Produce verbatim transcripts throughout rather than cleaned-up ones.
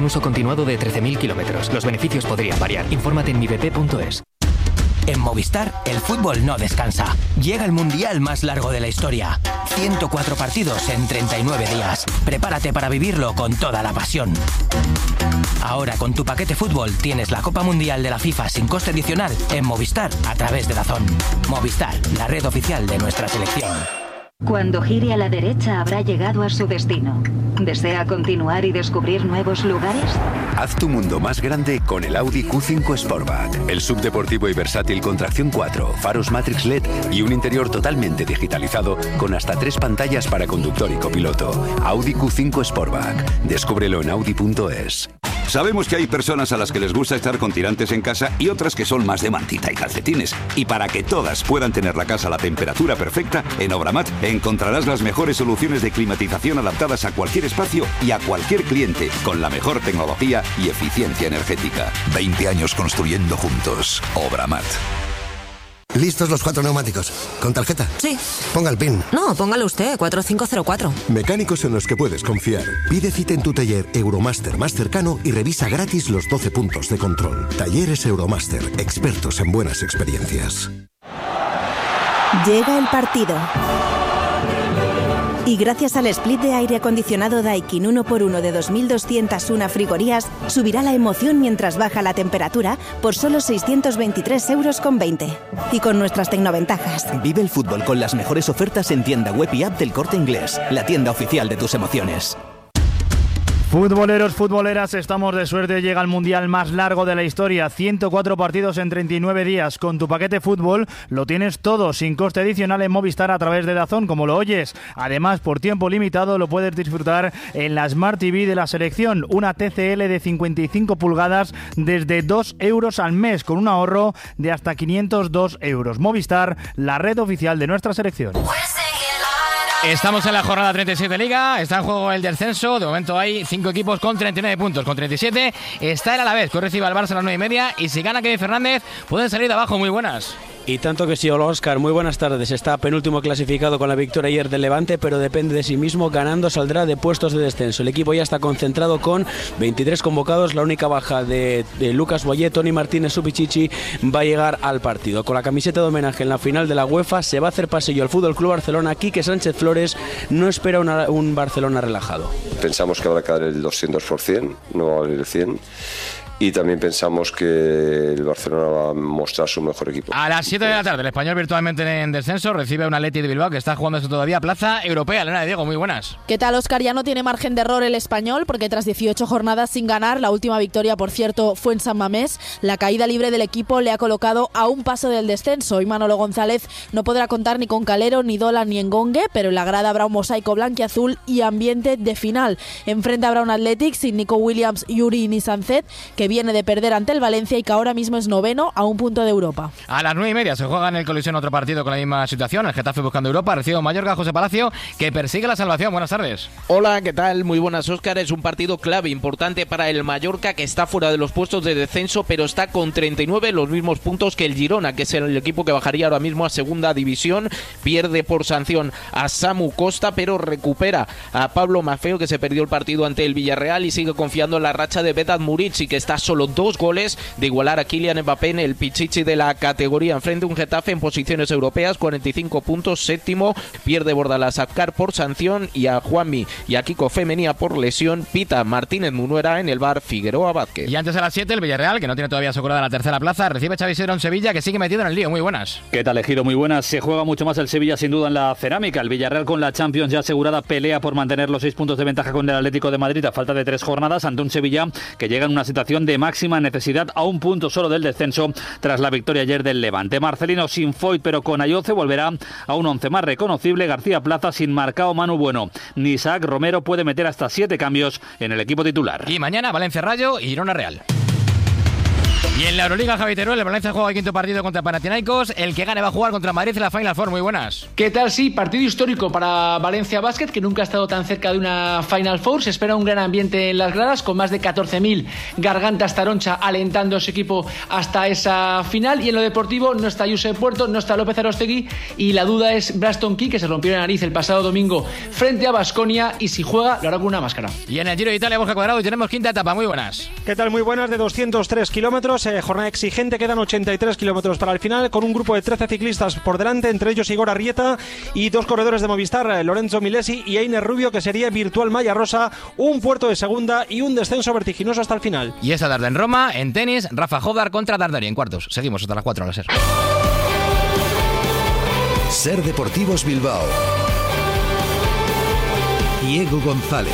un uso continuado de trece mil kilómetros. Los beneficios podrían variar. Infórmate en mi b p punto es. En Movistar, el fútbol no descansa. Llega el mundial más largo de la historia. ciento cuatro partidos en treinta y nueve días. Prepárate para vivirlo con toda la pasión. Ahora, con tu paquete fútbol, tienes la Copa Mundial de la FIFA sin coste adicional en Movistar a través de DAZN. Movistar, la red oficial de nuestra selección. Cuando gire a la derecha habrá llegado a su destino. ¿Desea continuar y descubrir nuevos lugares? Haz tu mundo más grande con el Audi Q cinco Sportback. El subdeportivo y versátil con tracción cuatro, faros Matrix L E D y un interior totalmente digitalizado con hasta tres pantallas para conductor y copiloto. Audi Q cinco Sportback. Descúbrelo en audi punto es. Sabemos que hay personas a las que les gusta estar con tirantes en casa y otras que son más de mantita y calcetines. Y para que todas puedan tener la casa a la temperatura perfecta, en Obramat encontrarás las mejores soluciones de climatización adaptadas a cualquier espacio y a cualquier cliente, con la mejor tecnología y eficiencia energética. veinte años construyendo juntos. Obramat. ¿Listos los cuatro neumáticos? ¿Con tarjeta? Sí. Ponga el PIN. No, póngalo usted, cuatro cinco cero cuatro. Mecánicos en los que puedes confiar. Pide cita en tu taller Euromaster más cercano y revisa gratis los doce puntos de control. Talleres Euromaster, expertos en buenas experiencias. Llega el partido. Y gracias al split de aire acondicionado Daikin uno por uno de dos mil doscientas una frigorías, subirá la emoción mientras baja la temperatura por solo seiscientos veintitrés euros con veinte. Y con nuestras tecnoventajas. Vive el fútbol con las mejores ofertas en tienda web y app del Corte Inglés, la tienda oficial de tus emociones. Futboleros, futboleras, estamos de suerte. Llega el mundial más largo de la historia. ciento cuatro partidos en treinta y nueve días. Con tu paquete fútbol lo tienes todo sin coste adicional en Movistar a través de DAZN, como lo oyes. Además, por tiempo limitado lo puedes disfrutar en la Smart T V de la selección. Una T C L de cincuenta y cinco pulgadas desde dos euros al mes, con un ahorro de hasta quinientos dos euros. Movistar, la red oficial de nuestra selección. Estamos en la jornada treinta y siete de Liga, está en juego el descenso, de momento hay cinco equipos con treinta y nueve puntos, con treinta y siete está el Alavés, que recibe al Barça a las nueve y media, y si gana Kevin Fernández pueden salir de abajo. Muy buenas. Y tanto que sí, hola Óscar, muy buenas tardes. Está penúltimo clasificado con la victoria ayer del Levante, pero depende de sí mismo. Ganando saldrá de puestos de descenso. El equipo ya está concentrado con veintitrés convocados. La única baja de, de Lucas Boyé, Toni Martínez, Supichichi va a llegar al partido. Con la camiseta de homenaje en la final de la UEFA se va a hacer pasillo al Fútbol Club Barcelona. Quique Sánchez Flores no espera una, un Barcelona relajado. Pensamos que habrá que dar el doscientos por ciento, no va a valer el cien por ciento. Y también pensamos que el Barcelona va a mostrar su mejor equipo. A las siete de la tarde, el Español virtualmente en descenso recibe a un Atleti de Bilbao que está jugándose todavía plaza europea. Elena de Diego, muy buenas. ¿Qué tal, Óscar? Ya no tiene margen de error el Español, porque tras dieciocho jornadas sin ganar, la última victoria, por cierto, fue en San Mamés. La caída libre del equipo le ha colocado a un paso del descenso. Y Manolo González no podrá contar ni con Calero, ni Dolan, ni Engongue, pero en la grada habrá un mosaico blanquiazul y ambiente de final. Enfrente habrá un Athletic sin Nico Williams, Yuri ni Sancet, que viene de perder ante el Valencia y que ahora mismo es noveno a un punto de Europa. A las nueve y media se juega en el Colisión otro partido con la misma situación. El Getafe buscando Europa, recibe Mallorca, José Palacio, que persigue la salvación. Buenas tardes. Hola, ¿qué tal? Muy buenas, Óscar. Es un partido clave, importante para el Mallorca, que está fuera de los puestos de descenso, pero está con treinta y nueve, los mismos puntos que el Girona, que es el equipo que bajaría ahora mismo a segunda división. Pierde por sanción a Samu Costa, pero recupera a Pablo Maffeo, que se perdió el partido ante el Villarreal, y sigue confiando en la racha de Vedat Murici, que está solo dos goles de igualar a Kylian Mbappé en el pichichi de la categoría. Enfrente un Getafe en posiciones europeas, cuarenta y cinco puntos, séptimo. Pierde Bordalás Afkar por sanción, y a Juanmi y a Kiko Femenía por lesión. Pita Martínez Munuera en el bar Figueroa Vázquez. Y antes a las siete el Villarreal, que no tiene todavía asegurada la tercera plaza, recibe Xavi Sidro en Sevilla, que sigue metido en el lío. Muy buenas. ¿Qué tal, Ejido? Muy buenas. Se juega mucho más el Sevilla sin duda en la cerámica. El Villarreal, con la Champions ya asegurada, pelea por mantener los seis puntos de ventaja con el Atlético de Madrid a falta de tres jornadas, ante un Sevilla que llega en una situación de máxima necesidad, a un punto solo del descenso tras la victoria ayer del Levante. Marcelino sin Foyt pero con Ayoce volverá a un once más reconocible. García Plaza sin Marcao, Manu Bueno ni Isaac Romero. Puede meter hasta siete cambios en el equipo titular. Y mañana Valencia Rayo y Girona Real. Y en la Euroliga, Javi Teruel, el Valencia juega el quinto partido contra Panathinaikos. El que gane va a jugar contra Madrid en la Final Four. Muy buenas. ¿Qué tal? Sí, partido histórico para Valencia Basket, que nunca ha estado tan cerca de una Final Four. Se espera un gran ambiente en las gradas, con más de catorce mil gargantas taroncha alentando a su equipo hasta esa final. Y en lo deportivo no está Josep Puerto, no está López Arostegui, y la duda es Braston Key, que se rompió la nariz el pasado domingo frente a Baskonia, y si juega lo hará con una máscara. Y en el Giro de Italia, Borja Cuadrado, y tenemos quinta etapa. Muy buenas. ¿Qué tal? Muy buenas, de doscientos tres kilómetros, eh, jornada exigente, quedan ochenta y tres kilómetros para el final, con un grupo de trece ciclistas por delante, entre ellos Igor Arrieta y dos corredores de Movistar, eh, Lorenzo Milesi y Einer Rubio, que sería virtual malla rosa, un puerto de segunda y un descenso vertiginoso hasta el final. Y esta tarde en Roma, en tenis, Rafa Jodar contra Dardari en cuartos. Seguimos hasta las cuatro a la SER. SER Deportivos Bilbao. Diego González.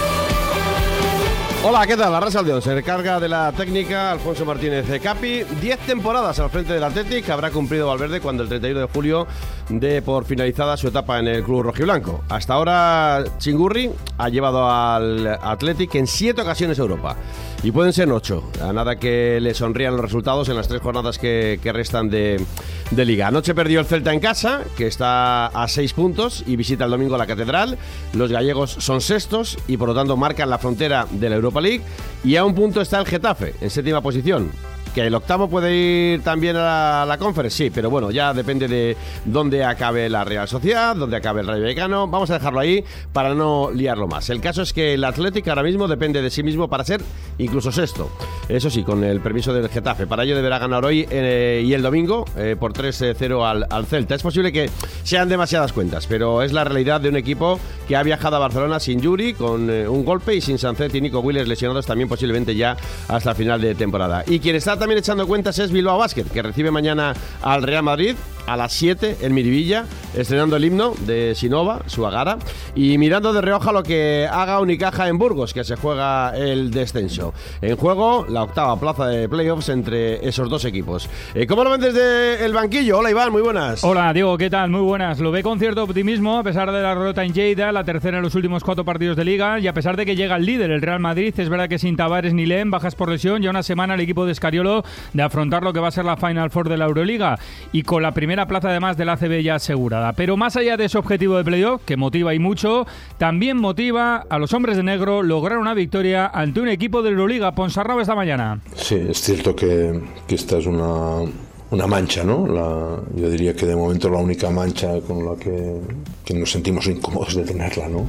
Hola, ¿qué tal? Arrasaldón se encarga de la técnica Alfonso Martínez Capi. Diez temporadas al frente del Athletic habrá cumplido Valverde cuando el treinta y uno de julio dé por finalizada su etapa en el club rojiblanco. Hasta ahora, Chingurri ha llevado al Athletic en siete ocasiones a Europa. Y pueden ser ocho, a nada que le sonrían los resultados en las tres jornadas que, que restan de, de Liga. Anoche perdió el Celta en casa, que está a seis puntos, y visita el domingo la Catedral. Los gallegos son sextos y por lo tanto marcan la frontera de la Europa League. Y a un punto está el Getafe, en séptima posición. ¿Que el octavo puede ir también a la, a la Conference? Sí, pero bueno, ya depende de dónde acabe la Real Sociedad, dónde acabe el Rayo Vallecano. Vamos a dejarlo ahí para no liarlo más. El caso es que el Athletic ahora mismo depende de sí mismo para ser incluso sexto. Eso sí, con el permiso del Getafe. Para ello deberá ganar hoy eh, y el domingo eh, por tres cero al, al Celta. Es posible que sean demasiadas cuentas, pero es la realidad de un equipo que ha viajado a Barcelona sin Yuri, con eh, un golpe, y sin Sancet y Nico Willis lesionados también posiblemente ya hasta el final de temporada. Y quien está también echando cuentas es Bilbao Basket, que recibe mañana al Real Madrid a las siete en Miribilla, estrenando el himno de Sinova, su Agara, y mirando de reoja lo que haga Unicaja en Burgos, que se juega el descenso. En juego la octava plaza de playoffs entre esos dos equipos. Eh, ¿Cómo lo ven desde el banquillo? Hola Iván, muy buenas. Hola Diego, ¿qué tal? Muy buenas. Lo ve con cierto optimismo a pesar de la derrota en Lleida, la tercera en los últimos cuatro partidos de Liga, y a pesar de que llega el líder, el Real Madrid. Es verdad que sin Tavares ni Len, bajas por lesión, ya una semana el equipo de Escariolo de afrontar lo que va a ser la Final Four de la Euroliga, y con la primera plaza además del A C B ya asegurada. Pero más allá de ese objetivo de playoff, que motiva y mucho, también motiva a los hombres de negro lograr una victoria ante un equipo de Euroliga. Ponsarnau esta mañana. Sí, es cierto que, que esta es una, una mancha, ¿no? La, yo diría que de momento la única mancha con la que, que nos sentimos incómodos de tenerla, ¿no?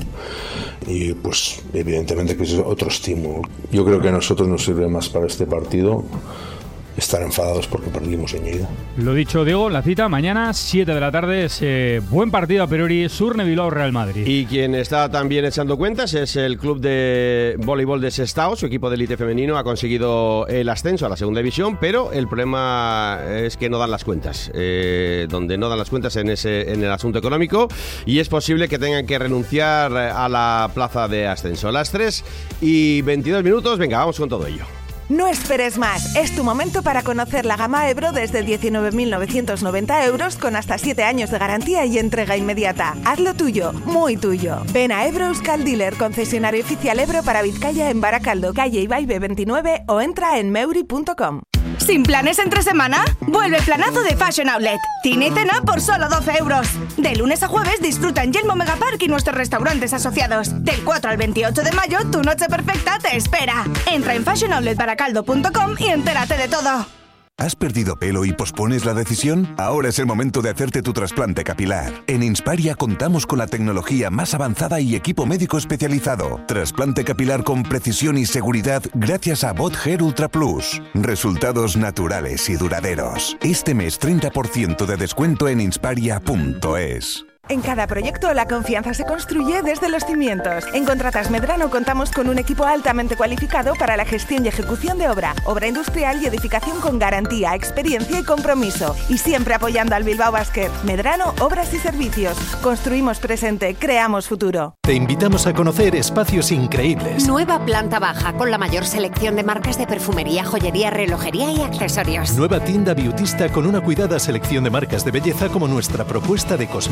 Y pues evidentemente que es otro estímulo. Yo creo que a nosotros nos sirve más para este partido estar enfadados porque perdimos en Lleida. Lo dicho, Diego, la cita mañana siete de la tarde, ese buen partido a priori, Surne Bilbao Real Madrid. Y quien está también echando cuentas es el club de voleibol de Sestao. Su equipo de élite femenino ha conseguido el ascenso a la segunda división, pero el problema es que no dan las cuentas, eh, donde no dan las cuentas en ese en el asunto económico, y es posible que tengan que renunciar a la plaza de ascenso. A las tres y veintidós minutos, venga, vamos con todo ello. No esperes más, es tu momento para conocer la gama Ebro desde diecinueve mil novecientos noventa euros, con hasta siete años de garantía y entrega inmediata. Hazlo tuyo, muy tuyo. Ven a Ebro Euskal Dealer, concesionario oficial Ebro para Vizcaya en Baracaldo, calle Ibaibé veintinueve, o entra en meuri punto com. ¿Sin planes entre semana? Vuelve el planazo de Fashion Outlet. Cine y cena por solo doce euros. De lunes a jueves disfruta en Yelmo Megapark y nuestros restaurantes asociados. Del cuatro al veintiocho de mayo, tu noche perfecta te espera. Entra en fashion outlet baracaldo punto com y entérate de todo. ¿Has perdido pelo y pospones la decisión? Ahora es el momento de hacerte tu trasplante capilar. En Insparia contamos con la tecnología más avanzada y equipo médico especializado. Trasplante capilar con precisión y seguridad gracias a Bot Hair Ultra Plus. Resultados naturales y duraderos. Este mes treinta por ciento de descuento en insparia punto es. En cada proyecto, la confianza se construye desde los cimientos. En Contratas Medrano contamos con un equipo altamente cualificado para la gestión y ejecución de obra, obra industrial y edificación con garantía, experiencia y compromiso. Y siempre apoyando al Bilbao Basket. Medrano, obras y servicios. Construimos presente, creamos futuro. Te invitamos a conocer espacios increíbles. Nueva planta baja, con la mayor selección de marcas de perfumería, joyería, relojería y accesorios. Nueva tienda beautista con una cuidada selección de marcas de belleza, como nuestra propuesta de cosmética con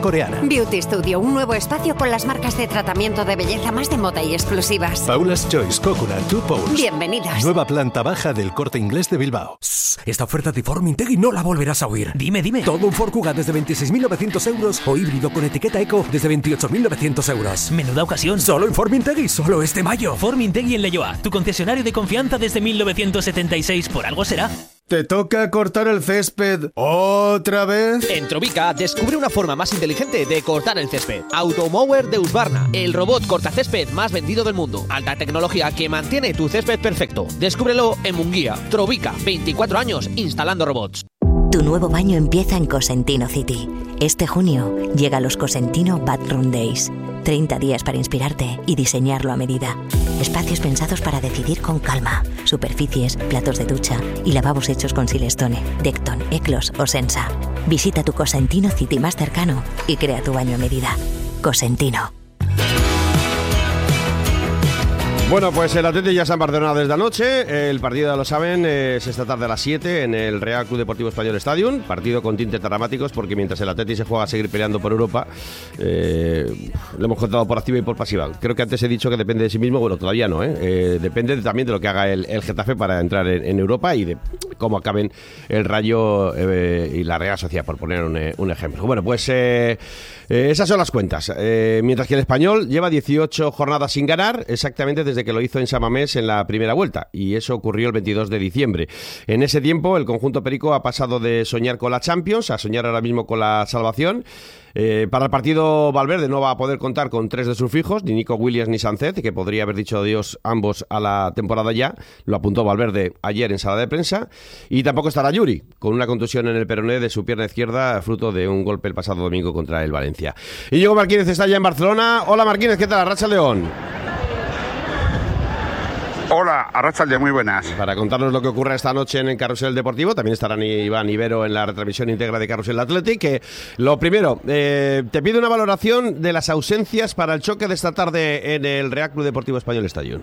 coreana. Beauty Studio, un nuevo espacio con las marcas de tratamiento de belleza más de moda y exclusivas. Paula's Choice Coconut Two Pores. Bienvenidos. Nueva planta baja del Corte Inglés de Bilbao. Esta oferta de Formintegui no la volverás a oír. Dime, dime. Todo un Ford Kuga desde veintiséis mil novecientos euros o híbrido con etiqueta Eco desde veintiocho mil novecientos euros. Menuda ocasión. Solo en Formintegui, solo este mayo. Formintegui en Leioa, tu concesionario de confianza desde mil novecientos setenta y seis. Por algo será. ¿Te toca cortar el césped otra vez? En Trovica, descubre una forma más inteligente de cortar el césped. Automower de Husqvarna, el robot cortacésped más vendido del mundo. Alta tecnología que mantiene tu césped perfecto. Descúbrelo en Munguía. Trovica, veinticuatro años instalando robots. Tu nuevo baño empieza en Cosentino City. Este junio llega los Cosentino Bathroom Days. treinta días para inspirarte y diseñarlo a medida. Espacios pensados para decidir con calma. Superficies, platos de ducha y lavabos hechos con Silestone, Decton, Eclos o Sensa. Visita tu Cosentino City más cercano y crea tu baño a medida. Cosentino. Bueno, pues el Atleti ya está en Barcelona desde anoche. El partido, ya lo saben, es esta tarde a las siete en el Real Club Deportivo Español Stadium. Partido con tintes dramáticos porque mientras el Atleti se juega a seguir peleando por Europa, eh, lo hemos contado por activa y por pasiva. Creo que antes he dicho que depende de sí mismo. Bueno, todavía no, ¿eh? Eh, depende también de lo que haga el, el Getafe para entrar en, en Europa y de cómo acaben el Rayo eh, y la Real Sociedad, por poner un, un ejemplo. Bueno, pues eh, eh, esas son las cuentas. Eh, mientras que el Español lleva dieciocho jornadas sin ganar, exactamente desde que lo hizo en San Mamés en la primera vuelta, y eso ocurrió el veintidós de diciembre. En ese tiempo el conjunto perico ha pasado de soñar con la Champions a soñar ahora mismo con la salvación. Eh, para el partido, Valverde no va a poder contar con tres de sus fijos, ni Nico Williams ni Sánchez, que podría haber dicho adiós ambos a la temporada ya. Lo apuntó Valverde ayer en sala de prensa. Y tampoco estará Yuri, con una contusión en el peroné de su pierna izquierda, fruto de un golpe el pasado domingo contra el Valencia. Y Diego Martínez está ya en Barcelona. Hola Martínez, ¿qué tal? Arracha León. Hola, Arrachalde, muy buenas. Para contarnos lo que ocurre esta noche en el Carrusel Deportivo, también estarán Iván y Vero en la retransmisión íntegra de Carrusel Athletic. Que lo primero, eh, te pido una valoración de las ausencias para el choque de esta tarde en el Real Club Deportivo Español Stadium.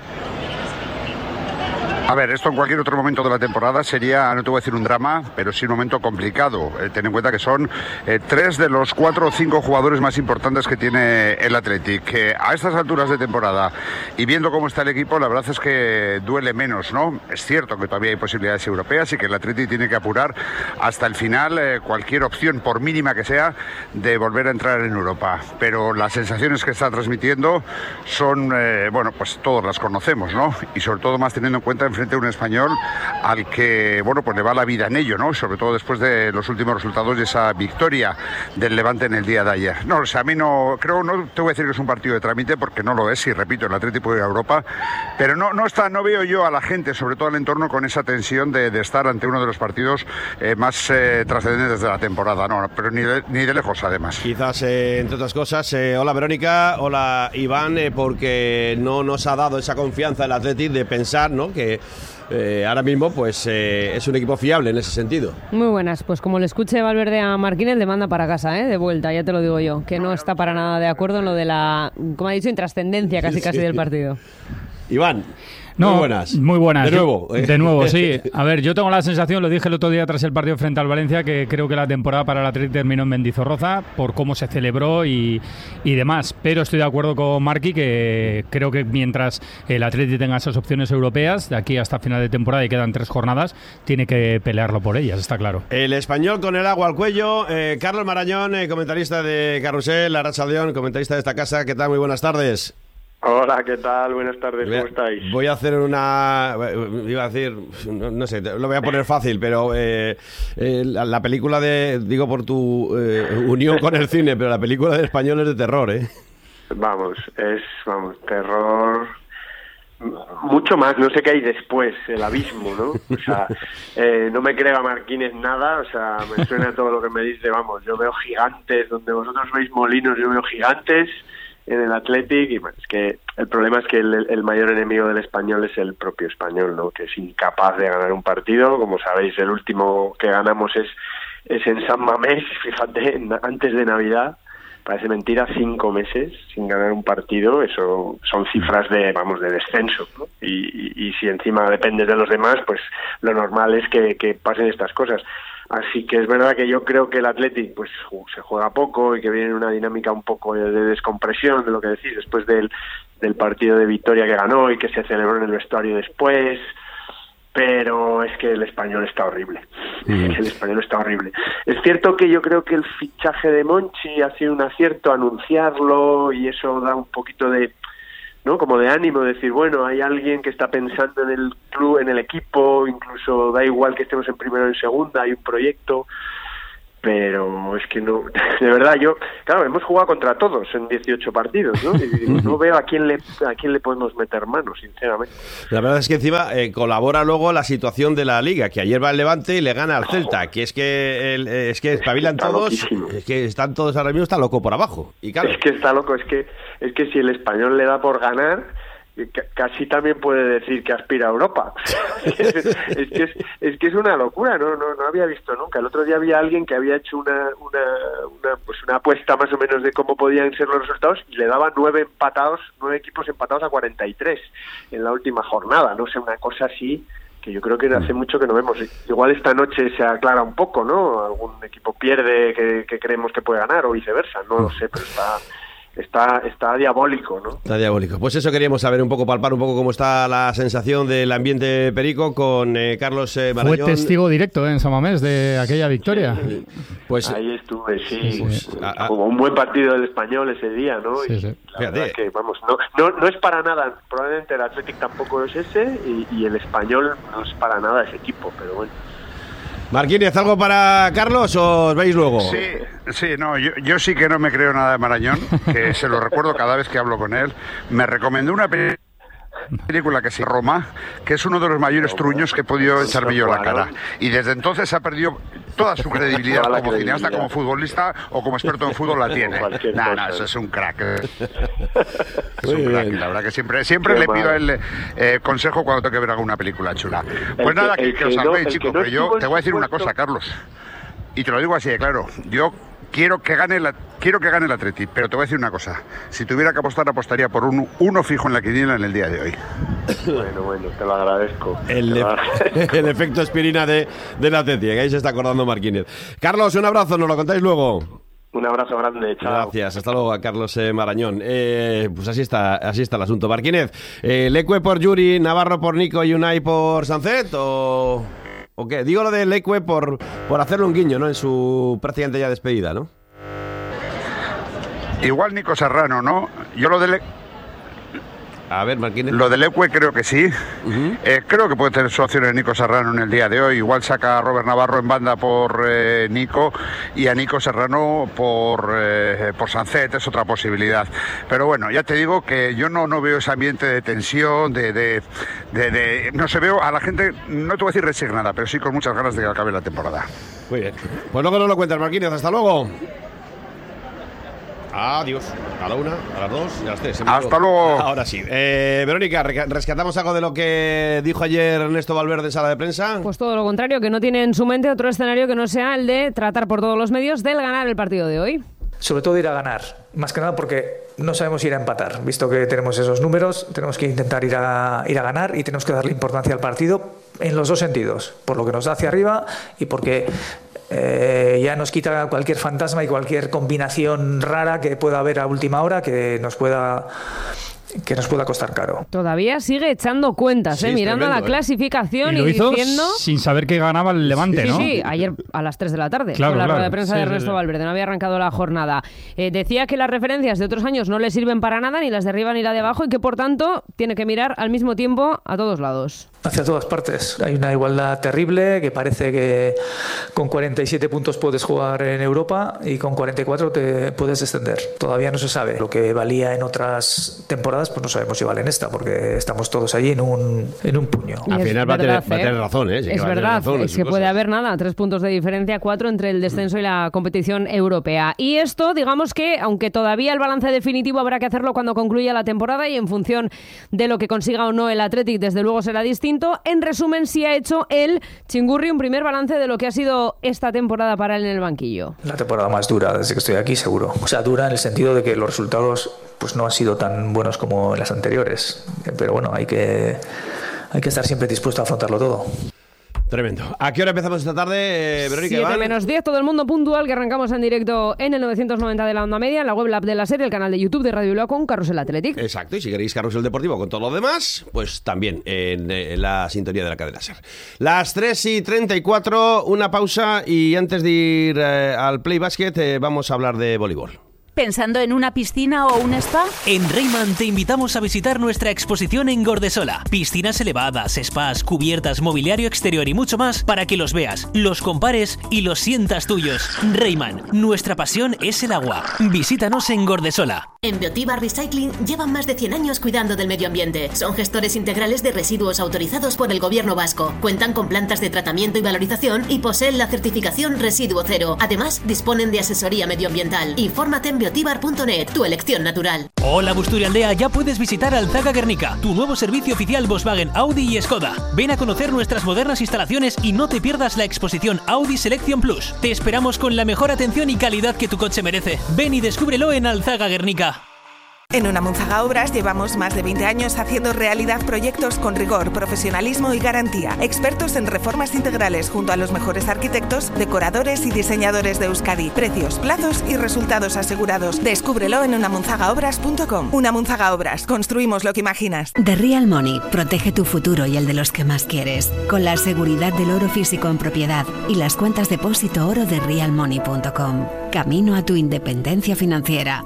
A ver, esto en cualquier otro momento de la temporada sería, no te voy a decir un drama, pero sí un momento complicado. Eh, ten en cuenta que son eh, tres de los cuatro o cinco jugadores más importantes que tiene el Athletic. Eh, a estas alturas de temporada y viendo cómo está el equipo, la verdad es que duele menos, ¿no? Es cierto que todavía hay posibilidades europeas y que el Athletic tiene que apurar hasta el final eh, cualquier opción, por mínima que sea, de volver a entrar en Europa. Pero las sensaciones que está transmitiendo son, eh, bueno, pues todos las conocemos, ¿no? Y sobre todo más teniendo en cuenta en frente a un español al que, bueno, pues le va la vida en ello, ¿no? Sobre todo después de los últimos resultados de esa victoria del Levante en el día de ayer. No, o sea, a mí no, creo, no te voy a decir que es un partido de trámite, porque no lo es, y repito, el Atlético puede ir a Europa, pero no, no está, no veo yo a la gente, sobre todo al entorno, con esa tensión de, de estar ante uno de los partidos eh, más eh, trascendentes de la temporada, no, pero ni de, ni de lejos, además. Quizás, eh, entre otras cosas, eh, hola Verónica, hola Iván, eh, porque no nos ha dado esa confianza el Atlético de pensar, ¿no?, que Eh, ahora mismo pues eh, es un equipo fiable en ese sentido. Muy buenas, pues como le escuche Valverde a Marquínez, le manda para casa, ¿eh? De vuelta, ya te lo digo yo, que no está para nada de acuerdo en lo de la, como ha dicho, intrascendencia casi casi sí. del partido. Iván. No, muy buenas. Muy buenas. De nuevo. Yo, de nuevo, sí. A ver, yo tengo la sensación, lo dije el otro día tras el partido frente al Valencia, que creo que la temporada para el Atlético terminó en Mendizorroza por cómo se celebró y, y demás. Pero estoy de acuerdo con Marqui, que creo que mientras el Atlético tenga esas opciones europeas, de aquí hasta final de temporada y quedan tres jornadas, tiene que pelearlo por ellas, está claro. El español con el agua al cuello. Eh, Carlos Marañón, eh, comentarista de Carrusel, Arrachaldeón, comentarista de esta casa. ¿Qué tal? Muy buenas tardes. Hola, ¿qué tal? Buenas tardes, ¿cómo estáis? Voy a hacer una... Iba a decir... No, no sé, lo voy a poner fácil, pero eh, eh, la, la película de... Digo por tu eh, unión con el cine, pero la película de español es de terror, ¿eh? Vamos, es... Vamos, terror... Mucho más, no sé qué hay después, el abismo, ¿no? O sea, eh, no me creo a Marquínez nada, o sea, me suena todo lo que me dice, vamos, yo veo gigantes, donde vosotros veis molinos, yo veo gigantes en el Athletic, y bueno, es que el problema es que el, el mayor enemigo del español es el propio español, ¿no? Que es incapaz de ganar un partido. Como sabéis, el último que ganamos es, es en San Mamés, fíjate, antes de Navidad. Parece mentira, cinco meses sin ganar un partido, eso son cifras de, vamos, de descenso, ¿no? Y, y, y si encima dependes de los demás, pues lo normal es que, que pasen estas cosas. Así que es verdad que yo creo que el Athletic pues se juega poco y que viene en una dinámica un poco de descompresión de lo que decís después del, del partido de victoria que ganó y que se celebró en el vestuario después, pero es que el Español está horrible. Mm. El Español está horrible. Es cierto que yo creo que el fichaje de Monchi ha sido un acierto anunciarlo y eso da un poquito de, ¿no? Como de ánimo, de decir, bueno, hay alguien que está pensando en el club, en el equipo, incluso da igual que estemos en primera o en segunda, hay un proyecto, pero es que no, de verdad, yo, claro, hemos jugado contra todos en dieciocho partidos, ¿no? Y digo, no veo a quién le a quién le podemos meter mano, sinceramente. La verdad es que encima eh, colabora luego la situación de la Liga, que ayer va el Levante y le gana al Celta, que es que el, es que espabilan está todos, loquísimo. Es que están todos ahora mismo, está loco por abajo. Y claro, es que está loco, es que es que si el Español le da por ganar, casi también puede decir que aspira a Europa. es, que es, es que es una locura, no no no había visto nunca. El otro día había alguien que había hecho una una, una pues una apuesta más o menos de cómo podían ser los resultados y le daba nueve empatados, nueve equipos empatados a cuarenta y tres en la última jornada. No sé, una cosa así que yo creo que hace mucho que no vemos. Igual esta noche se aclara un poco, ¿no? Algún equipo pierde que, que creemos que puede ganar o viceversa, no lo sé, pero está Está, está diabólico, ¿no? Está diabólico. Pues eso queríamos saber un poco, palpar un poco cómo está la sensación del ambiente perico con eh, Carlos eh, Marañón. Fue testigo directo ¿eh? en San Mamés de aquella victoria. Sí, pues ahí estuve, sí. sí, sí. Como un buen partido del Español ese día, ¿no? Sí, y sí. La verdad que, vamos, no, no, no es para nada, probablemente el Athletic tampoco es ese y, y el Español no es para nada ese equipo, pero bueno. Marquínez, ¿algo para Carlos o os veis luego? Sí, sí, no, yo, yo sí que no me creo nada de Marañón, que se lo recuerdo cada vez que hablo con él. Me recomendó una película película que se llama Roma, que es uno de los mayores truños que he podido echarme yo en la cara. Y desde entonces ha perdido toda su credibilidad como credibilidad. cineasta, como futbolista o como experto en fútbol la tiene. No, no, eso es un crack. Es un crack. La verdad que siempre siempre le pido el eh, consejo cuando tengo que ver alguna película chula. Pues nada, que, que os salvéis, chicos, pero yo te voy a decir una cosa, Carlos. Y te lo digo así de claro. Yo quiero que gane la quiero que gane el Athletic, pero te voy a decir una cosa. Si tuviera que apostar, apostaría por un uno fijo en la quiniela en el día de hoy. Bueno, bueno, te lo agradezco. El, te lo agradezco. El efecto aspirina de, de la Athletic, ahí se está acordando Marquínez. Carlos, un abrazo, nos lo contáis luego. Un abrazo grande, chao. Gracias, hasta luego a Carlos eh, Marañón. Eh, pues así está, así está el asunto. Marquínez, eh, Lecue por Yuri, Navarro por Nico y Unai por Sancet, o, o qué? Digo lo de Lecue por, por hacerle un guiño, ¿no? En su prácticamente ya despedida, ¿no? Igual Nico Serrano, ¿no? Yo lo de Le... A ver, Marquínez. Lo del Lecue creo que sí. Uh-huh. eh, creo que puede tener su opción en Nico Serrano en el día de hoy. Igual saca a Robert Navarro en banda por eh, Nico y a Nico Serrano por, eh, por Sancet, es otra posibilidad. Pero bueno, ya te digo que yo no, no veo ese ambiente de tensión, de, de, de, de... No se veo a la gente, no te voy a decir resignada, pero sí con muchas ganas de que acabe la temporada. Muy bien. Pues luego nos lo cuentas, Marquínez. Hasta luego. Adiós. A la una, a las dos y a las tres. Hasta luego. Ahora sí. Eh, Verónica, ¿rescatamos algo de lo que dijo ayer Ernesto Valverde en sala de prensa? Pues todo lo contrario, que no tiene en su mente otro escenario que no sea el de tratar por todos los medios del ganar el partido de hoy. Sobre todo ir a ganar, más que nada porque no sabemos ir a empatar. Visto que tenemos esos números, tenemos que intentar ir a, ir a ganar y tenemos que darle importancia al partido en los dos sentidos, por lo que nos da hacia arriba y porque Eh, ya nos quita cualquier fantasma y cualquier combinación rara que pueda haber a última hora que nos pueda que nos pueda costar caro. Todavía sigue echando cuentas, sí, ¿eh? Mirando tremendo, la clasificación y, y, lo hizo diciendo sin saber que ganaba el Levante, sí, ¿no? Sí, ayer a las tres de la tarde, claro, con la claro. rueda de prensa sí, de Ernesto sí, sí. Valverde, no había arrancado la jornada. Eh, decía que las referencias de otros años no le sirven para nada, ni las de arriba ni la de abajo, y que por tanto tiene que mirar al mismo tiempo a todos lados. Hacia todas partes. Hay una igualdad terrible que parece que con cuarenta y siete puntos puedes jugar en Europa y con cuarenta y cuatro te puedes descender. Todavía no se sabe. Lo que valía en otras temporadas, pues no sabemos si vale en esta, porque estamos todos allí en un, en un puño. Al final va, verdad, a tener, ¿eh? va a tener razón, ¿eh? Sí, es que verdad, razón, es que puede haber nada, tres puntos de diferencia, cuatro entre el descenso y la competición europea. Y esto, digamos que, aunque todavía el balance definitivo habrá que hacerlo cuando concluya la temporada y en función de lo que consiga o no el Athletic, desde luego será distinto. En resumen, sí ha hecho el Chingurri un primer balance de lo que ha sido esta temporada para él en el banquillo. La temporada más dura desde que estoy aquí, seguro. O sea, dura en el sentido de que los resultados pues no han sido tan buenos como en las anteriores. Pero bueno, hay que, hay que estar siempre dispuesto a afrontarlo todo. Tremendo. ¿A qué hora empezamos esta tarde, eh, Verónica? siete menos diez, todo el mundo puntual, que arrancamos en directo en el novecientos noventa de la onda media, en la web, la app de la serie, el canal de YouTube de Radio Bilbao con Carrusel Athletic. Exacto, y si queréis Carrusel Deportivo con todo lo demás, pues también en, en la sintonía de la cadena SER. Las tres y treinta y cuatro, una pausa y antes de ir eh, al Play Basket eh, vamos a hablar de voleibol. ¿Pensando en una piscina o un spa? En Reimann te invitamos a visitar nuestra exposición en Gordesola. Piscinas elevadas, spas, cubiertas, mobiliario exterior y mucho más para que los veas, los compares y los sientas tuyos. Reimann, nuestra pasión es el agua. Visítanos en Gordesola. En Biotiva Recycling llevan más de cien años cuidando del medio ambiente. Son gestores integrales de residuos autorizados por el Gobierno vasco. Cuentan con plantas de tratamiento y valorización y poseen la certificación Residuo Cero. Además, disponen de asesoría medioambiental. Infórmate en biotibar punto net, tu elección natural. Hola Busturialdea, ya puedes visitar Alzaga Guernica, tu nuevo servicio oficial Volkswagen, Audi y Skoda. Ven a conocer nuestras modernas instalaciones y no te pierdas la exposición Audi Selection Plus. Te esperamos con la mejor atención y calidad que tu coche merece. Ven y descúbrelo en Alzaga Guernica. En Unamunzaga Obras llevamos más de veinte años haciendo realidad proyectos con rigor, profesionalismo y garantía. Expertos en reformas integrales junto a los mejores arquitectos, decoradores y diseñadores de Euskadi. Precios, plazos y resultados asegurados. Descúbrelo en unamunzaga obras punto com. Unamunzaga Obras. Construimos lo que imaginas. The Real Money. Protege tu futuro y el de los que más quieres. Con la seguridad del oro físico en propiedad y las cuentas depósito oro de real money punto com. Camino a tu independencia financiera.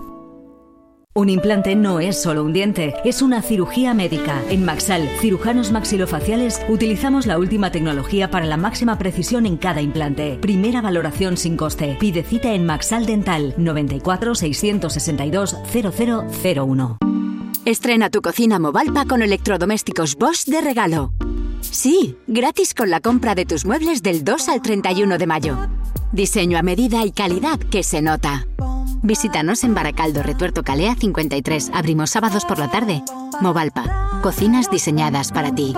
Un implante no es solo un diente, es una cirugía médica. En Maxal, cirujanos maxilofaciales, utilizamos la última tecnología para la máxima precisión en cada implante. Primera valoración sin coste. Pide cita en Maxal Dental noventa y cuatro, seiscientos sesenta y dos, cero cero cero uno. Estrena tu cocina Movalpa con electrodomésticos Bosch de regalo. Sí, gratis con la compra de tus muebles del dos al treinta y uno de mayo. Diseño a medida y calidad que se nota. Visítanos en Baracaldo, Retuerto Calea cincuenta y tres. Abrimos sábados por la tarde. Movalpa. Cocinas diseñadas para ti.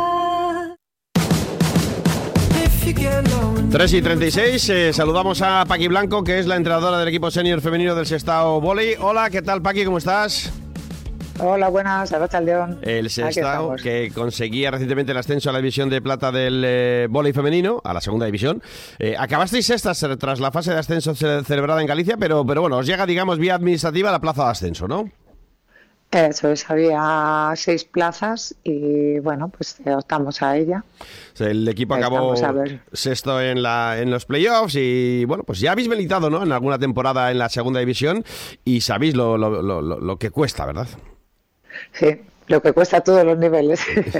tres y treinta y seis, eh, saludamos a Paqui Blanco, que es la entrenadora del equipo senior femenino del Sestao Volley. Hola, ¿qué tal, Paqui? ¿Cómo estás? Hola, buenas, Arratsaldeon. El Sestao, que conseguía recientemente el ascenso a la división de plata del eh, vóley femenino, a la segunda división. Eh, acabasteis sextas tras la fase de ascenso ce- celebrada en Galicia, pero, pero bueno, os llega, digamos, vía administrativa la plaza de ascenso, ¿no? Eso es, había seis plazas y bueno, pues optamos a ella. O sea, el equipo acabó sexto en, la, en los playoffs y bueno, pues ya habéis militado, ¿no?, en alguna temporada en la segunda división y sabéis lo, lo, lo, lo, lo que cuesta, ¿verdad? Sí, lo que cuesta a todos los niveles.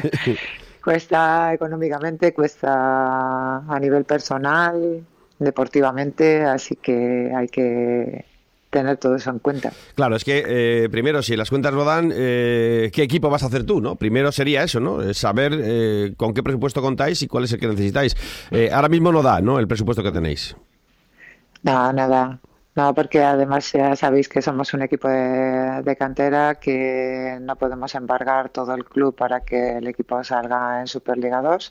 Cuesta económicamente, cuesta a nivel personal, deportivamente, así que hay que tener todo eso en cuenta. Claro, es que eh, primero, si las cuentas lo dan, eh, ¿qué equipo vas a hacer tú, no? Primero sería eso, ¿no? Saber eh, con qué presupuesto contáis y cuál es el que necesitáis. Eh, ahora mismo no da, ¿no?, el presupuesto que tenéis. Nada, nada. No, porque además ya sabéis que somos un equipo de, de cantera, que no podemos embargar todo el club para que el equipo salga en Superliga dos.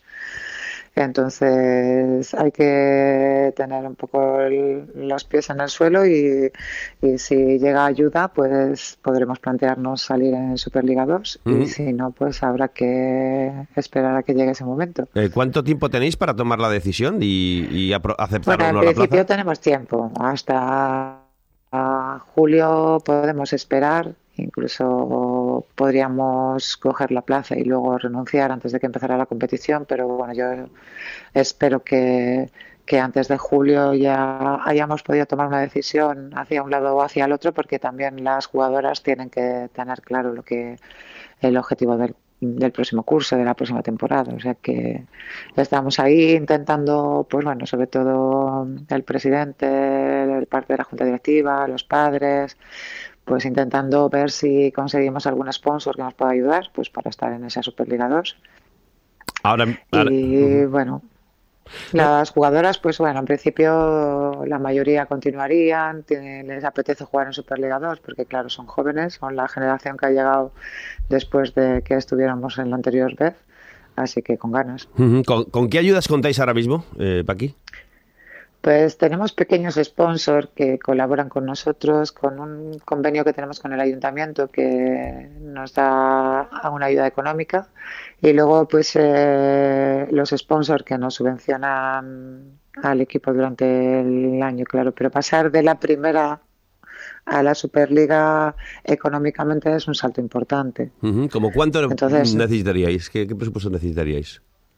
Entonces hay que tener un poco el, los pies en el suelo y, y si llega ayuda, pues podremos plantearnos salir en Superliga dos. Uh-huh. Y si no, pues habrá que esperar a que llegue ese momento. Eh, ¿Cuánto tiempo tenéis para tomar la decisión y, y apro- aceptar bueno, o no en la principio plaza? Tenemos tiempo. Hasta a julio podemos esperar. Incluso podríamos coger la plaza y luego renunciar antes de que empezara la competición, pero bueno, yo espero que, que antes de julio ya hayamos podido tomar una decisión hacia un lado o hacia el otro, porque también las jugadoras tienen que tener claro lo que el objetivo del, del próximo curso, de la próxima temporada. O sea que estamos ahí intentando, pues bueno, sobre todo el presidente, el parte de la junta directiva, los padres, pues intentando ver si conseguimos algún sponsor que nos pueda ayudar, pues para estar en esa Superliga dos. Ahora, ahora... Y bueno, las jugadoras, pues bueno, en principio la mayoría continuarían, tienen, les apetece jugar en Superliga dos, porque claro, son jóvenes, son la generación que ha llegado después de que estuviéramos en la anterior vez, así que con ganas. Uh-huh. ¿Con, ¿Con qué ayudas contáis ahora mismo, eh, Paqui? Pues tenemos pequeños sponsors que colaboran con nosotros, con un convenio que tenemos con el ayuntamiento que nos da una ayuda económica, y luego pues eh, los sponsors que nos subvencionan al equipo durante el año, claro. Pero pasar de la primera a la Superliga económicamente es un salto importante. Uh-huh. ¿Cómo cuánto Entonces, necesitaríais? ¿Qué, qué presupuesto necesitaríais?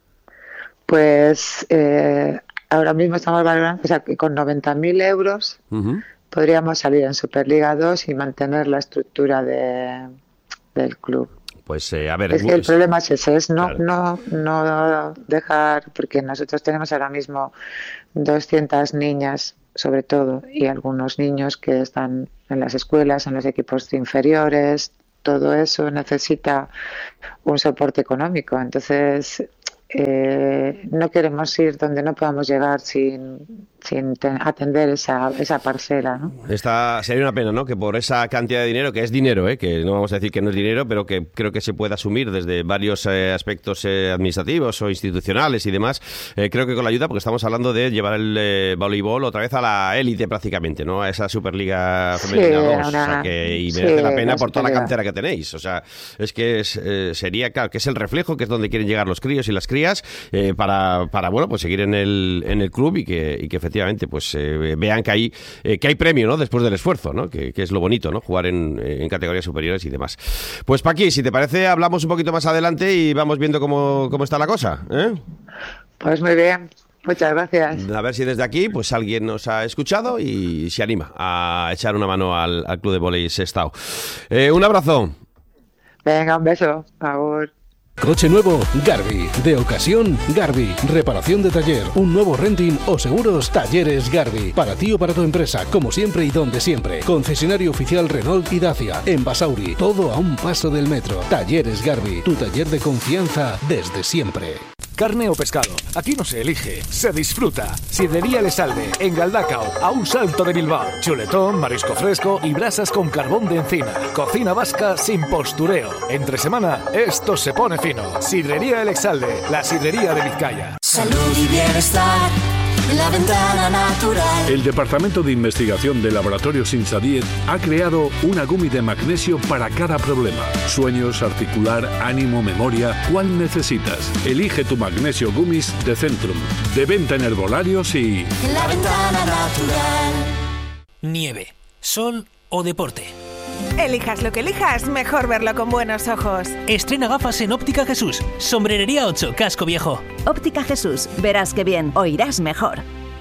Pues eh, ahora mismo estamos valorando, o sea, que con noventa mil euros uh-huh. podríamos salir en Superliga dos y mantener la estructura de, del club. Pues eh, a ver... Es que el problema es ese, es no, claro. no, no dejar, porque nosotros tenemos ahora mismo doscientas niñas, sobre todo, y algunos niños que están en las escuelas, en los equipos inferiores. Todo eso necesita un soporte económico. Entonces, eh, no queremos ir donde no podamos llegar sin, sin ten, atender esa, esa parcela, ¿no? Esta sería una pena, ¿no? Que por esa cantidad de dinero, que es dinero, ¿eh? Que no vamos a decir que no es dinero, pero que creo que se puede asumir desde varios eh, aspectos eh, administrativos o institucionales y demás, eh, creo que con la ayuda, porque estamos hablando de llevar el eh, voleibol otra vez a la élite prácticamente, ¿no? A esa Superliga Femenina sí, dos, una, o sea, que, y merece sí, la pena la por toda la Superliga. cantera que tenéis, o sea, es que es, eh, sería, claro, que es el reflejo, que es donde quieren llegar los críos y las crías, eh, para, para, bueno, pues seguir en el, en el club y que, y que efectivamente, pues, eh, vean que hay, eh, que hay premio, ¿no? Después del esfuerzo, ¿no? Que, que es lo bonito, ¿no? Jugar en, en categorías superiores y demás. Pues, Paqui, si te parece, hablamos un poquito más adelante y vamos viendo cómo, cómo está la cosa, ¿eh? Pues muy bien. Muchas gracias. A ver si desde aquí pues alguien nos ha escuchado y se anima a echar una mano al, al Club de Vóley Sestao. Eh, un abrazo. Venga, un beso. Por favor. Coche nuevo, Garbi. De ocasión, Garbi. Reparación de taller, un nuevo renting o seguros, Talleres Garbi. Para ti o para tu empresa, como siempre y donde siempre. Concesionario oficial Renault y Dacia. En Basauri, todo a un paso del metro. Talleres Garbi, tu taller de confianza desde siempre. Carne o pescado, aquí no se elige, se disfruta. Sidrería El Esalde, en Galdacao, a un salto de Bilbao. Chuletón, marisco fresco y brasas con carbón de encina. Cocina vasca sin postureo. Entre semana, esto se pone fino. Sidrería El Exalde, la sidrería de Vizcaya. Salud y bienestar, la ventana natural. El Departamento de Investigación del Laboratorio Sinsadiet ha creado una gumi de magnesio para cada problema. Sueños, articular, ánimo, memoria, ¿cuál necesitas? Elige tu magnesio Gummies de Centrum. De venta en herbolarios y... La ventana natural. Nieve, sol o deporte. Elijas lo que elijas, mejor verlo con buenos ojos. Estrena gafas en Óptica Jesús. Sombrerería ocho, Casco Viejo. Óptica Jesús, verás que bien, oirás mejor.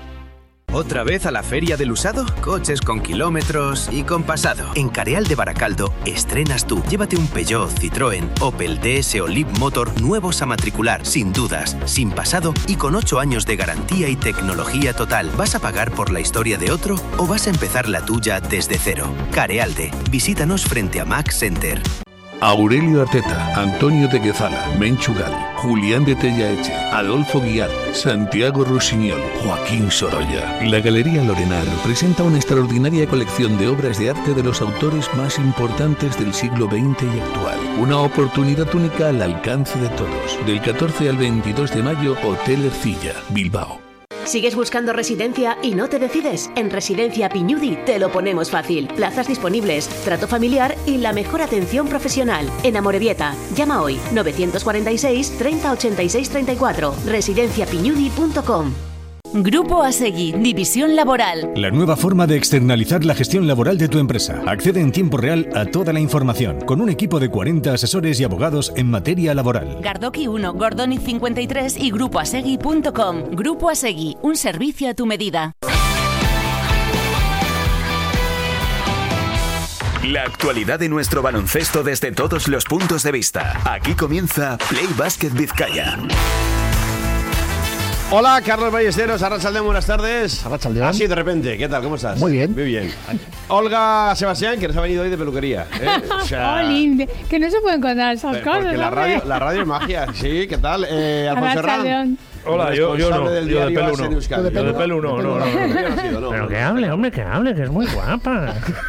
¿Otra vez a la feria del usado? Coches con kilómetros y con pasado. En Careal de Baracaldo estrenas tú. Llévate un Peugeot, Citroën, Opel, D S o Leapmotor nuevos a matricular, sin dudas, sin pasado y con ocho años de garantía y tecnología total. ¿Vas a pagar por la historia de otro o vas a empezar la tuya desde cero? Carealde. Visítanos frente a Max Center. Aurelio Arteta, Antonio de Guezala, Menchugal, Julián de Tellaeche, Adolfo Guiar, Santiago Rusiñol, Joaquín Sorolla. La Galería Lorenar presenta una extraordinaria colección de obras de arte de los autores más importantes del siglo veinte y actual. Una oportunidad única al alcance de todos. Del catorce al veintidós de mayo, Hotel Ercilla, Bilbao. ¿Sigues buscando residencia y no te decides? En Residencia Piñudi te lo ponemos fácil. Plazas disponibles, trato familiar y la mejor atención profesional. En Amorebieta, llama hoy novecientos cuarenta y seis, treinta, ochenta y seis, treinta y cuatro. residencia piñudi punto com. Grupo Asegui, División Laboral. La nueva forma de externalizar la gestión laboral de tu empresa. Accede en tiempo real a toda la información, con un equipo de cuarenta asesores y abogados en materia laboral. Gardoki uno, Gordoniz cincuenta y tres y grupo asegui punto com. Grupo Asegui, un servicio a tu medida. La actualidad de nuestro baloncesto desde todos los puntos de vista. Aquí comienza Play Basket Vizcaya. Hola, Carlos Ballesteros, Arratsaldeon, buenas tardes. Arratsaldeon. Así de repente, ¿qué tal? ¿Cómo estás? Muy bien. Muy bien. Olga Sebastián, que nos ha venido hoy de peluquería. ¿eh? O sea, Olin, que no se pueden contar esas porque cosas. la hombre. radio, la radio es magia. Sí, ¿qué tal? Eh, Alfonso Herrán. Hola, yo, yo no, del yo de pelo As en no. Euskadi. Yo de pelo no, no, no. no. Sido, no. Pero que hable, hombre, que hable, que es muy guapa.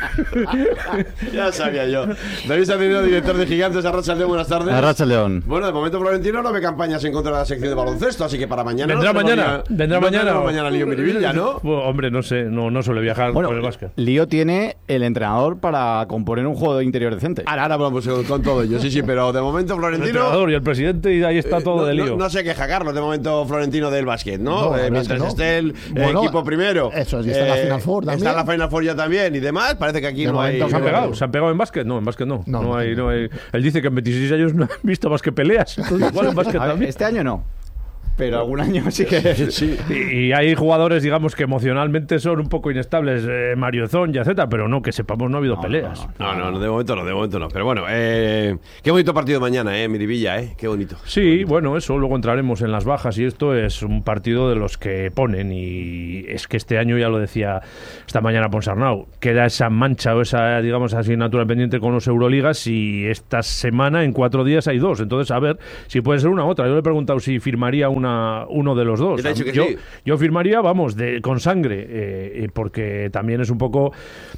Ya sabía yo. David Sandino, director de Gigantes. Arrachaldeón, buenas tardes. Arrachaldeón. Bueno, de momento Florentino no ve campañas en contra de la sección de baloncesto, así que para mañana... ¿Vendrá no mañana? Día, ¿Vendrá no mañana? mañana Lío Miribilla, ¿no? Bueno, hombre, no sé, no, no suele viajar bueno, por el básquet. Lío tiene el entrenador para componer un juego de interior decente. Ahora, ahora vamos con todo ello, sí, sí, pero de momento Florentino... El entrenador y el presidente y ahí está todo eh, no, de lío. No, no se queja, Carlos, de momento Florentino del básquet, ¿no? no eh, mientras no. esté el bueno, equipo primero. Eso, y está en la Final Four también. Está en la Final Four ya también y demás. Parece que aquí de no hay... ¿Se han pegado? ¿Se han pegado en básquet? No, en básquet no. No, no, no, hay, no. no hay. Él dice que en veintiséis años no han visto más que peleas. Entonces, igual en básquet ver, también. este año no. Pero algún año sí que... Sí. Y, y hay jugadores, digamos, que emocionalmente son un poco inestables, eh, Mario Zón y etcétera, pero no, que sepamos, no ha habido no, peleas. No no, no, de momento no, de momento no. Pero bueno, eh, qué bonito partido mañana, ¿eh? Miribilla, ¿eh? Qué bonito. Sí, bueno, eso, luego entraremos en las bajas y esto es un partido de los que ponen y es que este año, ya lo decía esta mañana Ponsarnau, queda esa mancha o esa, digamos, asignatura pendiente con los Euroligas y esta semana, en cuatro días, hay dos. Entonces, a ver si puede ser una u otra. Yo le he preguntado si firmaría una uno de los dos. Yo, que yo, sí. yo firmaría, vamos, de, con sangre, eh, porque también es un poco...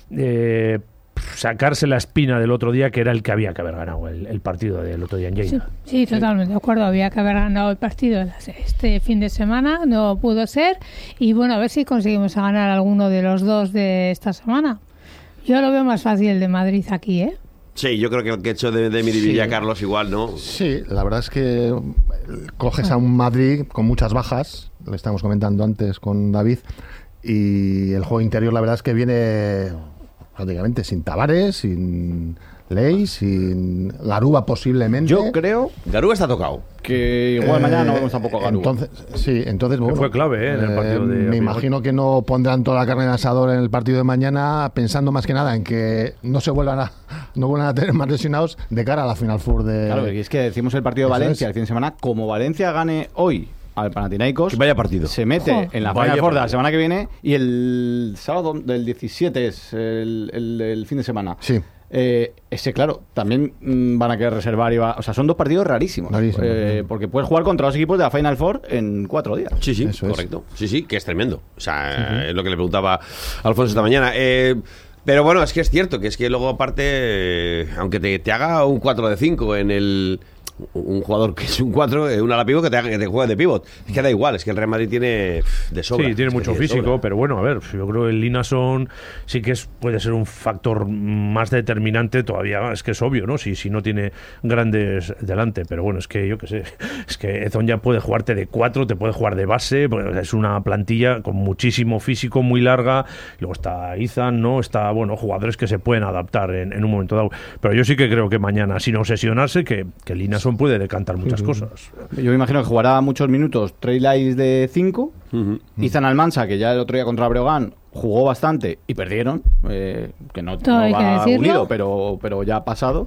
Eh, sacarse la espina del otro día, que era el que había que haber ganado el, el partido del otro día en Lleida. Sí, sí, totalmente de acuerdo, había que haber ganado el partido este fin de semana, no pudo ser, y bueno, a ver si conseguimos ganar alguno de los dos de esta semana. Yo lo veo más fácil el de Madrid aquí, ¿eh? Sí, yo creo que el que he hecho de, de Miribilla, sí. Carlos, igual, ¿no? Sí, la verdad es que coges a un Madrid con muchas bajas, lo estábamos comentando antes con David, y el juego interior la verdad es que viene prácticamente sin Tavares, sin Ley, sin Garuba posiblemente. Yo creo... Garuba está tocado. Que igual eh, mañana no vemos tampoco a Garuba. Entonces, sí, entonces bueno, fue clave ¿eh? en el partido de... Me imagino que no pondrán toda la carne en el asador en el partido de mañana, pensando más que nada en que no se vuelvan a no vuelvan a tener más lesionados de cara a la Final Four de... Claro, es que decimos el partido de Valencia es. el fin de semana, como Valencia gane hoy al Panathinaikos, vaya partido, se mete oh. en la Final Four de la semana que viene y el sábado del diecisiete es el, el, el fin de semana. Sí. Eh, ese, claro, también mmm, van a querer reservar y va, o sea, son dos partidos rarísimos, rarísimos eh, porque puedes jugar contra los equipos de la Final Four en cuatro días. Sí, sí, Eso correcto. Es. Sí, sí, que es tremendo. O sea, sí, sí. es lo que le preguntaba Alfonso esta mañana. Eh, pero bueno, es que es cierto que es que luego aparte, eh, aunque te, te haga un cuatro de cinco en el... un jugador que es un cuatro, un ala pivot que te, que te juegue de pivot. Es que da igual, es que el Real Madrid tiene de sobra. Sí, tiene es mucho tiene físico, sobra. pero bueno, a ver, yo creo que el Linason sí que es, puede ser un factor más determinante todavía, es que es obvio, ¿no? Si, si no tiene grandes delante, pero bueno, es que yo qué sé, es que Ezon ya puede jugarte de cuatro, te puede jugar de base, pues es una plantilla con muchísimo físico, muy larga, luego está Izan, ¿no? Está, bueno, jugadores que se pueden adaptar en, en un momento dado, pero yo sí que creo que mañana, sin obsesionarse, que, que el Linason puede decantar muchas uh-huh. cosas. Yo me imagino que jugará muchos minutos Trey Lyles de cinco, uh-huh. Izan Almansa, que ya el otro día contra Breogán jugó bastante y perdieron, eh, que no, no va unido, pero, pero ya ha pasado.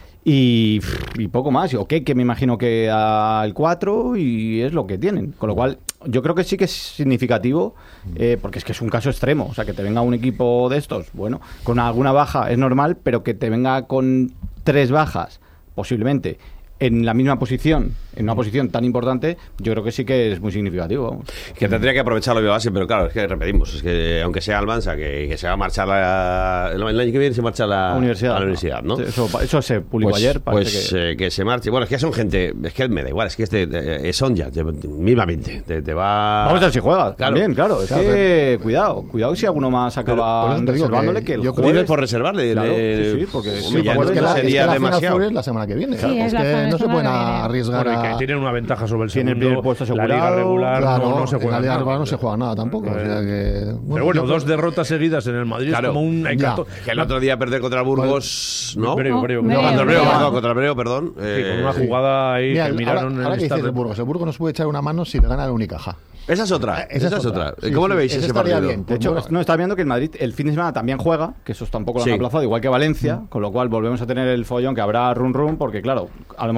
Y, y poco más, o que me imagino que al cuatro y es lo que tienen, con lo cual yo creo que sí que es significativo, eh, porque es que es un caso extremo, o sea, que te venga un equipo de estos, bueno, con alguna baja es normal, pero que te venga con tres bajas, posiblemente, en la misma posición, en una posición tan importante, yo creo que sí que es muy significativo. Vamos. Que tendría que aprovecharlo de base, pero claro, es que repetimos, es que aunque sea Almansa, que, que se va a marchar la, el año que viene se marcha a la, la universidad, a la universidad, ¿no? Eso, eso se publicó pues, ayer. Pues que... Eh, que se marche. Bueno, es que son gente, es que me da igual, es que este eh, es Sonja, mismamente, te, te va... Vamos a ver si juega, claro. También, claro, es claro, que pero... cuidado, cuidado si alguno más acaba reservándole que, que el yo jueves... por reservarle. Claro, de, sí, sí, porque sí, ya porque es que la, sería es que la demasiado. Final Four es la semana que viene, sí, claro, es es que no se pueden arriesgar bueno, a... que tienen una ventaja sobre el Tiene segundo, el puesto la liga regular claro, no, no se juega en la liga nada. regular no se juega nada tampoco, o sea que, bueno, pero bueno, yo, dos derrotas seguidas en el Madrid claro, es como un hecato. Que el otro día perder contra el Burgos, ¿no? Breo, Breo, no, contra el Breo, perdón, contra el Breo, perdón. Sí, eh, con una jugada ahí mira, que miraron ahora, ahora en que el dices el Burgos, el Burgos nos puede echar una mano si le gana el Unicaja. Esa es otra, esa, esa es otra. otra. Sí, ¿Cómo sí, le veis ese partido? Bien. De hecho, no, está viendo que el Madrid el fin de semana también juega, que esos tampoco lo han sí. aplazado, igual que Valencia, mm. con lo cual volvemos a tener el follón que habrá run run, porque claro, a lo mejor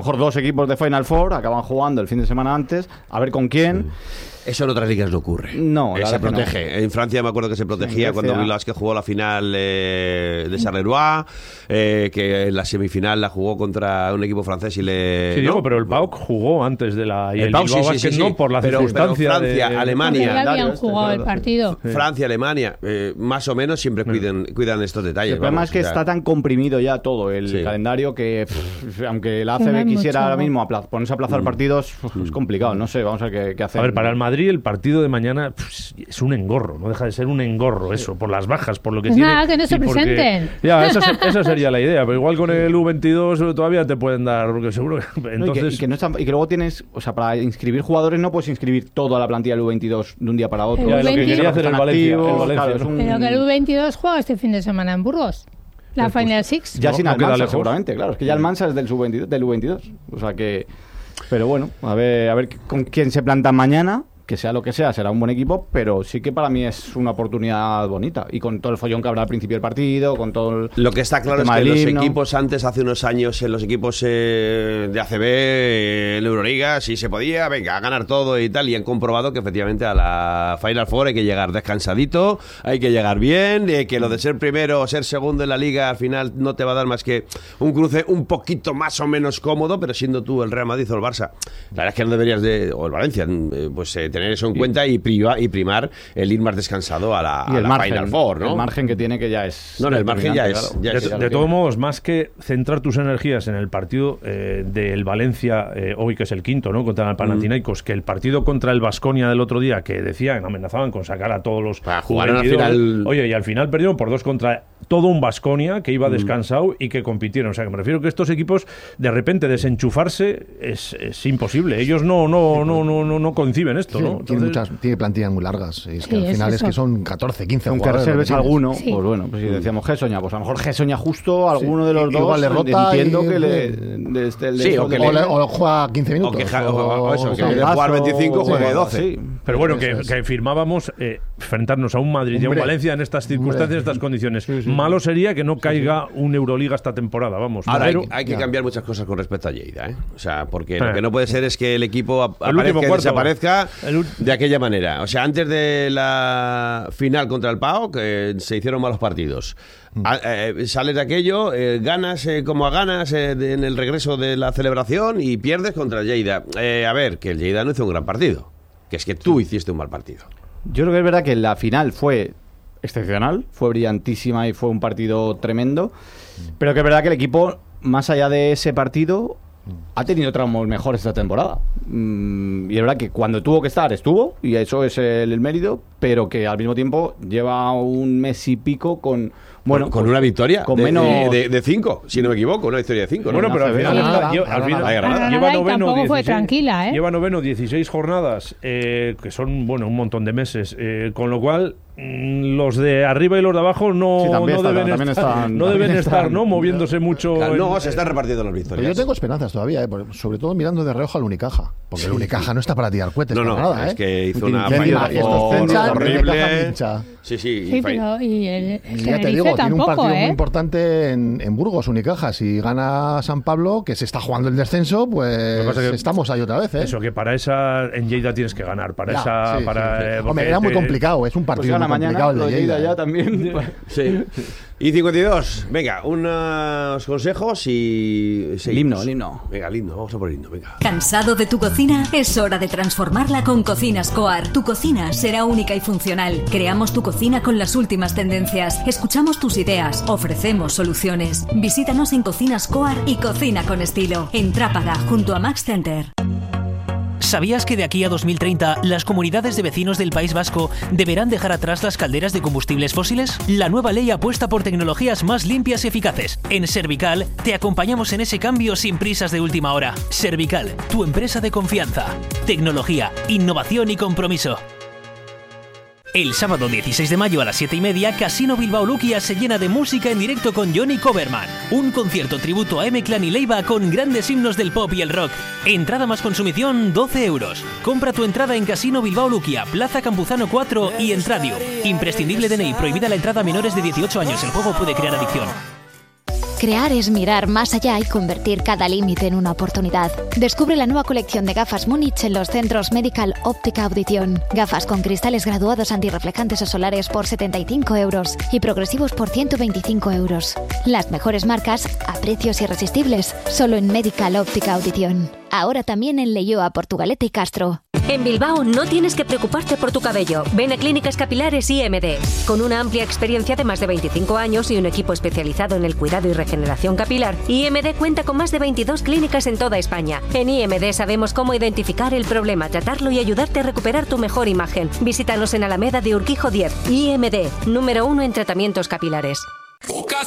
mejor dos equipos de Final Four acaban jugando el fin de semana antes, a ver con quién. Eso en otras ligas no ocurre. No, eh, se protege. No. En Francia me acuerdo que se protegía sí, cuando Bilbao que jugó la final eh, de Charleroi, eh, que en la semifinal la jugó contra un equipo francés y le... Sí, ¿no? digo, pero el P A O C jugó antes de la... Y el, el P A O C sí, sí, sí, no, por la pero, circunstancia pero Francia, de... Alemania... Ya habían jugado el partido. Sí. Francia, Alemania, eh, más o menos siempre cuiden, cuidan estos detalles. El problema vamos, es que o sea, está tan comprimido ya todo el sí. calendario que, pff, aunque la A C B quisiera mucho. ahora mismo apla ponerse a aplazar mm. partidos, pff, mm. es complicado. No sé, vamos a ver qué, qué hacer. A ver, para el Madrid el partido de mañana pues, es un engorro, no deja de ser un engorro eso, por las bajas, por lo que pues tiene. Nada, que no se porque, presenten. Ya, esa, esa sería la idea, pero igual con el U veintidós todavía te pueden dar, porque seguro que... Entonces... No, y, que, y, que no está, y que luego tienes, o sea, para inscribir jugadores no puedes inscribir toda la plantilla del U veintidós de un día para otro. Ya, lo que quería hacer el Valencia, activos, el Valencia claro, ¿no? un... Pero que el U veintidós juega este fin de semana en Burgos. La pues, Final Six. Ya no, sin no Almansa, seguramente, claro. Es que ya Almansa es del, sub veintidós, del U veintidós. O sea que... Pero bueno, a ver, a ver con quién se plantan mañana. Que sea lo que sea, será un buen equipo, pero sí que para mí es una oportunidad bonita. Y con todo el follón que habrá al principio del partido, con todo el... Lo que está claro es que los equipos antes, hace unos años, en los equipos eh, de A C B, eh, en Euroliga, sí se podía, venga, a ganar todo y tal, y han comprobado que efectivamente a la Final Four hay que llegar descansadito, hay que llegar bien, eh, que lo de ser primero o ser segundo en la liga al final no te va a dar más que un cruce un poquito más o menos cómodo, pero siendo tú el Real Madrid o el Barça, la verdad es que no deberías de, o el Valencia, eh, pues eh, tener eso en cuenta y, priva, y primar el ir más descansado a la, a la margen, Final Four, ¿no? El margen que tiene que ya es... No, no el margen ya es... Ya de es de, de todos modos, más que centrar tus energías en el partido eh, del Valencia, eh, hoy que es el quinto, ¿no? Contra el Panathinaikos, mm. que el partido contra el Baskonia del otro día, que decían, amenazaban con sacar a todos los... Para jugar al final... Oye, y al final perdieron por dos contra todo un Baskonia que iba descansado mm. y que compitieron. O sea, que me refiero que estos equipos, de repente, desenchufarse es, es imposible. Ellos no, no, no, no, no, no conciben esto, sí, ¿no? Entonces, tiene, muchas, tiene plantillas muy largas. Es que sí, al final es, es que son catorce, quince aunque jugadores. Aunque reserves alguno, sí. pues bueno, pues si decíamos Gessoña, pues a lo mejor Gessoña justo, alguno sí. de los y, dos, igual le rota entiendo y, que le... De este, el de sí, o, que o, le, le, o juega quince minutos. O que, ja, o, o eso, o que en vez de jugar veinticinco, juegue doce. Sí. Pero bueno, que, que firmábamos eh, enfrentarnos a un Madrid hombre, y a un Valencia en estas circunstancias, en estas condiciones. Sí, sí. Malo sería que no caiga sí, sí. un Euroliga esta temporada, vamos. Ahora hay, hay que cambiar muchas cosas con respecto a Lleida, ¿eh? O sea, porque eh. lo que no puede ser es que el equipo ap el aparezca y desaparezca el de aquella manera. O sea, antes de la final contra el P A O C eh, se hicieron malos partidos. A, eh, sales de aquello, eh, ganas eh, como a ganas eh, de, en el regreso de la celebración y pierdes contra el Lleida. Eh, a ver, que el Lleida no hizo un gran partido, que es que tú hiciste un mal partido. Yo creo que es verdad que la final fue excepcional, fue brillantísima y fue un partido tremendo, pero que es verdad que el equipo, más allá de ese partido, ha tenido tramos mejores esta temporada. Mm, y es verdad que cuando tuvo que estar, estuvo, y eso es el, el mérito, pero que al mismo tiempo lleva un mes y pico con... Bueno, con, con una victoria con de, menos... de, de cinco, si no me equivoco, una victoria de cinco. Bueno, ¿no? pero al final, Granada, está, lleva, al final Granada, lleva noveno tampoco fue dieciséis, tranquila, ¿eh? Lleva noveno dieciséis jornadas, eh, que son, bueno, un montón de meses, eh, con lo cual mmm, los de arriba y los de abajo no, sí, no está, deben, estar, están, no deben estar, ¿no? Moviéndose mucho. Claro, en, no, se están repartiendo las victorias. Pero yo tengo esperanzas todavía, ¿eh? Sobre todo mirando de reojo al Unicaja, porque sí, el Unicaja no está para tirar cohetes. No, no, nada, es ¿eh? que hizo una Final horrible. Sí, sí. Sí, pero y el, el ya te digo, tampoco, tiene un partido ¿eh? muy importante en, en Burgos, Unicaja. Si gana San Pablo, que se está jugando el descenso, pues que estamos ahí otra vez, ¿eh? Eso, que para esa en Lleida tienes que ganar. Para ya, esa. Sí, para, sí, sí. Eh, Hombre, era muy te... complicado, es un partido pues muy complicado el de Lleida. ya también. Sí. Y cincuenta y dos, venga, unos consejos y... El himno, el himno. Venga, el himno, vamos a por el himno, venga. ¿Cansado de tu cocina? Es hora de transformarla con Cocinas Coar. Tu cocina será única y funcional. Creamos tu cocina con las últimas tendencias. Escuchamos tus ideas. Ofrecemos soluciones. Visítanos en Cocinas Coar y cocina con estilo. En Trápaga, junto a Max Center. ¿Sabías que de aquí a dos mil treinta las comunidades de vecinos del País Vasco deberán dejar atrás las calderas de combustibles fósiles? La nueva ley apuesta por tecnologías más limpias y eficaces. En Servical te acompañamos en ese cambio sin prisas de última hora. Servical, tu empresa de confianza. Tecnología, innovación y compromiso. El sábado dieciséis de mayo a las siete y media, Casino Bilbao Luquia se llena de música en directo con Johnny Coverman. Un concierto tributo a M-Clan y Leiva con grandes himnos del pop y el rock. Entrada más consumición, doce euros. Compra tu entrada en Casino Bilbao Luquia, Plaza Campuzano cuatro y Entradio. Imprescindible D N I, prohibida la entrada a menores de dieciocho años. El juego puede crear adicción. Crear es mirar más allá y convertir cada límite en una oportunidad. Descubre la nueva colección de gafas Múnich en los centros Medical Óptica Audición. Gafas con cristales graduados antirreflejantes o solares por setenta y cinco euros y progresivos por ciento veinticinco euros. Las mejores marcas a precios irresistibles, solo en Medical Óptica Audición. Ahora también en Leioa, Portugalete y Castro. En Bilbao no tienes que preocuparte por tu cabello. Ven a Clínicas Capilares I M D. Con una amplia experiencia de más de veinticinco años y un equipo especializado en el cuidado y regeneración capilar, I M D cuenta con más de veintidós clínicas en toda España. En I M D sabemos cómo identificar el problema, tratarlo y ayudarte a recuperar tu mejor imagen. Visítanos en Alameda de Urquijo diez. I M D, número uno en tratamientos capilares.